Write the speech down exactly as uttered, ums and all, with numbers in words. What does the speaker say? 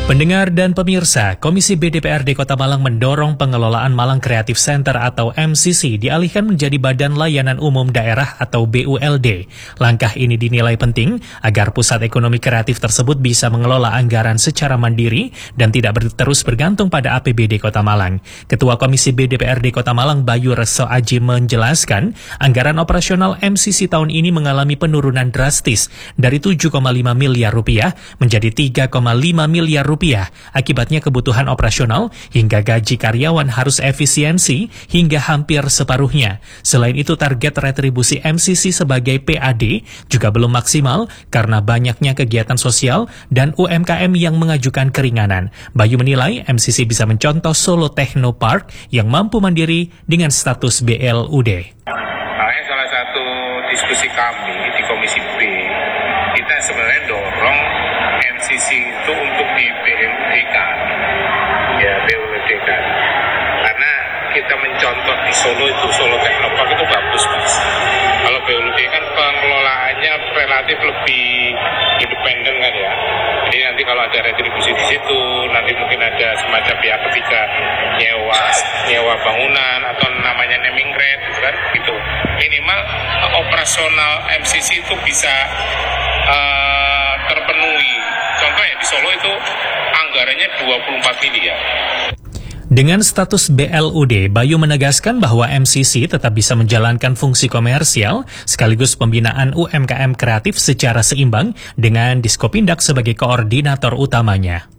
Pendengar dan pemirsa, Komisi B D P R D Kota Malang mendorong pengelolaan Malang Creative Center atau M C C dialihkan menjadi Badan Layanan Umum Daerah atau B U L D. Langkah ini dinilai penting agar pusat ekonomi kreatif tersebut bisa mengelola anggaran secara mandiri dan tidak ber- terus bergantung pada A P B D Kota Malang. Ketua Komisi B D P R D Kota Malang Bayu Reso Aji menjelaskan, anggaran operasional M C C tahun ini mengalami penurunan drastis dari tujuh koma lima miliar rupiah menjadi tiga koma lima miliar rupiah. Akibatnya kebutuhan operasional hingga gaji karyawan harus efisiensi hingga hampir separuhnya. Selain itu, target retribusi M C C sebagai P A D juga belum maksimal karena banyaknya kegiatan sosial dan U M K M yang mengajukan keringanan. Bayu menilai M C C bisa mencontoh Solo Techno Park yang mampu mandiri dengan status B L U D. Makanya salah satu diskusi kami di Komisi B, kita sebenarnya dorong M C C itu untuk di B L U D-kan, ya B L U D-kan, karena kita mencontoh di Solo itu, Solo Technopark itu bagus Mas. Kalau B L U D kan pengelolaannya relatif lebih independen kan ya. Jadi nanti kalau ada retribusi di situ, nanti mungkin ada semacam pihak ketiga nyewa nyewa bangunan atau namanya naming right gitu kan, gitu. Minimal uh, operasional M C C itu bisa uh, terpenuhi. Contohnya di Solo itu anggarannya dua puluh empat miliar. Dengan status B L U D, Bayu menegaskan bahwa M C C tetap bisa menjalankan fungsi komersial sekaligus pembinaan U M K M kreatif secara seimbang dengan Diskopindak sebagai koordinator utamanya.